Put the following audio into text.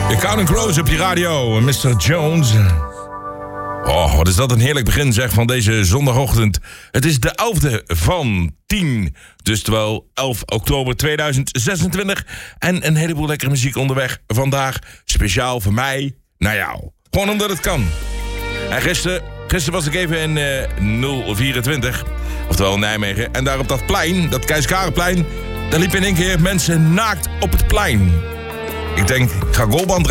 Counting Crows op je radio, Mr. Jones. Oh, wat is dat een heerlijk begin zeg van deze zondagochtend. Het is de 11e van 10, dus terwijl 11 oktober 2026. En een heleboel lekkere muziek onderweg vandaag. Speciaal voor mij, naar jou. Gewoon omdat het kan. En gisteren was ik even in 024, oftewel Nijmegen. En daar op dat plein, dat Keizerkarrenplein, daar liepen in één keer mensen naakt op het plein. Ik denk, ik ga goalband